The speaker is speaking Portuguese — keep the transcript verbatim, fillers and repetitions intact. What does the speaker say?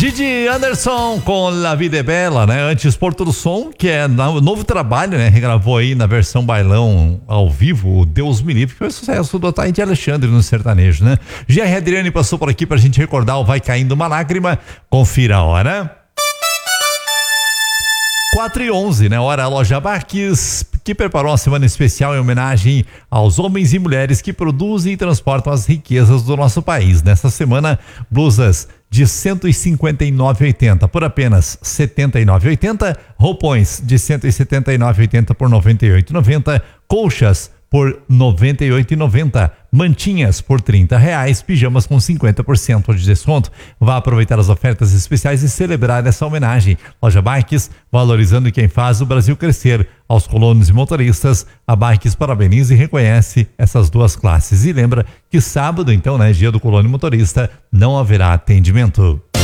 Didi Anderson com La Vida é Bela, né? Antes Porto do Som, que é o novo trabalho, né? Regravou aí na versão bailão ao vivo, o Deus me livre, que foi o sucesso do Otaí de Alexandre no sertanejo, né? G R Adriane passou por aqui pra gente recordar o Vai Caindo Uma Lágrima. Confira a hora. quatro e onze, né? Hora a Loja Baques, que preparou uma semana especial em homenagem aos homens e mulheres que produzem e transportam as riquezas do nosso país. Nessa semana, blusas de cento e cinquenta e nove reais e oitenta centavos por apenas setenta e nove reais e oitenta centavos, roupões de cento e setenta e nove reais e oitenta centavos por noventa e oito reais e noventa centavos, colchas por noventa e oito reais e noventa centavos, mantinhas por trinta reais, pijamas com cinquenta por cento de desconto. Vá aproveitar as ofertas especiais e celebrar essa homenagem. Loja Bikes, valorizando quem faz o Brasil crescer. Aos colonos e motoristas, a Bikes parabeniza e reconhece essas duas classes. E lembra que sábado, então, né, dia do colono e motorista, não haverá atendimento.